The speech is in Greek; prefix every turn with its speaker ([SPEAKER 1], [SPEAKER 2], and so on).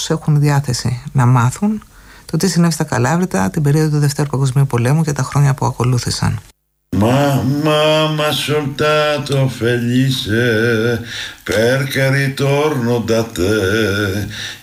[SPEAKER 1] όσους έχουν diάθεση να μάθουν το τι συνέβη στα Καλάβρητα την περίοδο του Δευτέρου Παγκοσμίου Πολέμου και τα χρόνια που ακολούθησαν.
[SPEAKER 2] Mamma soltanto felice perché ritorno da te